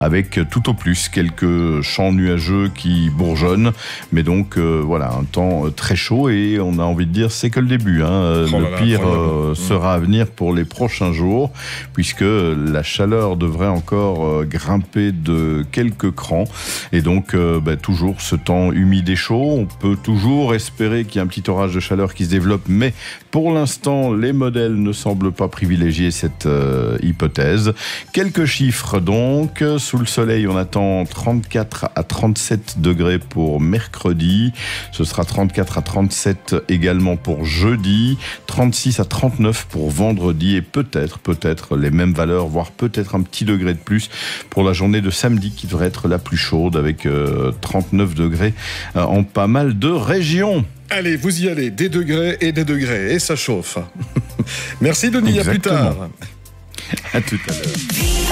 avec tout au plus quelques champs nuageux qui bourgeonnent, mais donc voilà, un temps très chaud et on a envie de dire c'est que le début. Le pire sera à venir pour les prochains jours, puisque la chaleur devrait encore grimper de quelques crans, et donc toujours ce temps humide et chaud. On peut toujours espérer qu'il y ait un petit orage de chaleur qui se développe, mais pour l'instant, les modèles ne semblent pas privilégier cette hypothèse. Quelques chiffres donc. Sous le soleil, on attend 34 à 37 degrés pour mercredi. Ce sera 34 à 37 également pour jeudi. 36 à 39 pour vendredi. Et peut-être les mêmes valeurs, voire peut-être un petit degré de plus pour la journée de samedi qui devrait être la plus chaude avec 39 degrés en pas mal de régions. Allez, vous y allez, des degrés, et ça chauffe. Merci Denis, exactement. À plus tard. À tout à l'heure.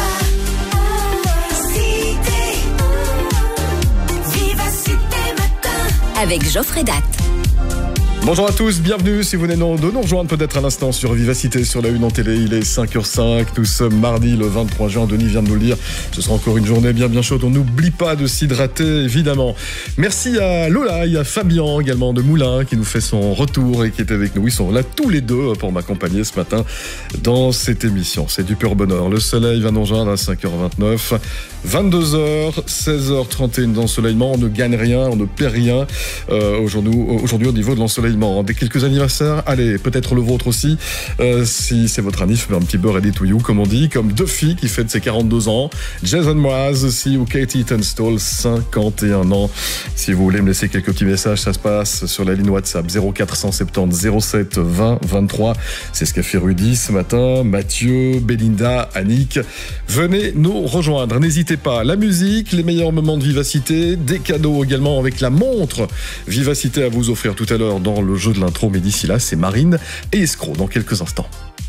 Avec Geoffrey Datt. Bonjour à tous, bienvenue si vous venez de nous rejoindre peut-être à l'instant sur Vivacité sur la une en télé. Il est 5h05, nous sommes mardi le 23 juin, Denis vient de nous le dire. Ce sera encore une journée bien chaude, on n'oublie pas de s'hydrater évidemment. Merci à Lola et à Fabien également de Moulins qui nous fait son retour et qui est avec nous. Ils sont là tous les deux pour m'accompagner ce matin dans cette émission. C'est du pur bonheur. Le soleil va nous rejoindre à 5h29, 22h, 16h31 d'ensoleillement. On ne gagne rien, on ne perd rien aujourd'hui au niveau de l'ensoleillement. Des quelques anniversaires, allez, peut-être le vôtre aussi, si c'est votre anniv, un petit beurre ready to you, comme on dit, comme Duffy qui fête ses 42 ans, Jason Mraz aussi, ou Katie Tunstall, 51 ans. Si vous voulez me laisser quelques petits messages, ça se passe sur la ligne WhatsApp 0470 07 20 23. C'est ce qu'a fait Rudy ce matin, Mathieu, Belinda, Annick. Venez nous rejoindre, n'hésitez pas. La musique, les meilleurs moments de Vivacité, des cadeaux également avec la montre Vivacité à vous offrir tout à l'heure dans le jeu de l'intro, mais d'ici là, c'est Marine et Escroc dans quelques instants.